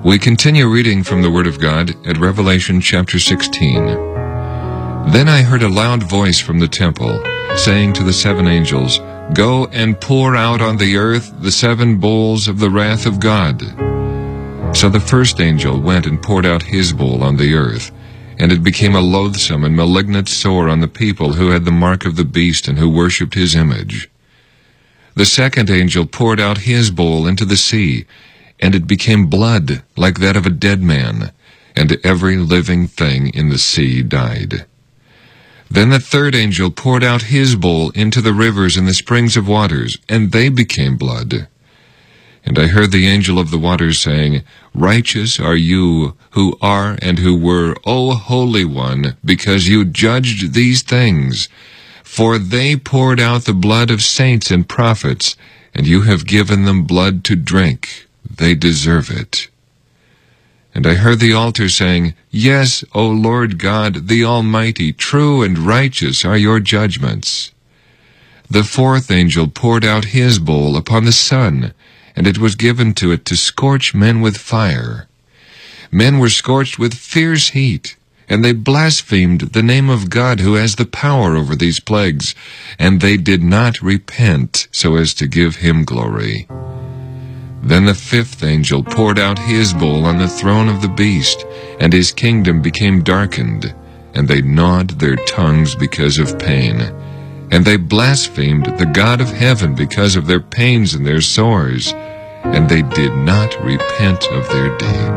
We continue reading from the Word of God at Revelation chapter 16. Then I heard a loud voice from the temple, saying to the seven angels, "Go and pour out on the earth the seven bowls of the wrath of God." So the first angel went and poured out his bowl on the earth, and it became a loathsome and malignant sore on the people who had the mark of the beast and who worshipped his image. The second angel poured out his bowl into the sea, and it became blood like that of a dead man, and every living thing in the sea died. Then the third angel poured out his bowl into the rivers and the springs of waters, and they became blood. And I heard the angel of the waters saying, "Righteous are you who are and who were, O Holy One, because you judged these things. For they poured out the blood of saints and prophets, and you have given them blood to drink. They deserve it." And I heard the altar saying, "Yes, O Lord God, the Almighty, true and righteous are your judgments." The fourth angel poured out his bowl upon the sun, and it was given to it to scorch men with fire. Men were scorched with fierce heat, and they blasphemed the name of God who has the power over these plagues, and they did not repent so as to give him glory. Then the fifth angel poured out his bowl on the throne of the beast, and his kingdom became darkened, and they gnawed their tongues because of pain. And they blasphemed the God of heaven because of their pains and their sores, and they did not repent of their deeds.